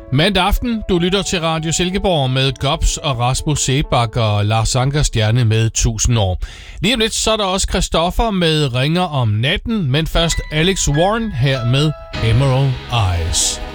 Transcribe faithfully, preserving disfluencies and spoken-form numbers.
Mandag aften, du lytter til Radio Silkeborg med Gobs og Rasmus Sebak og Lars Anker Stjerne med tusind år. Lige om lidt, så er der også Christoffer med Ringer om natten, men først Alex Warren her med Emerald Eyes.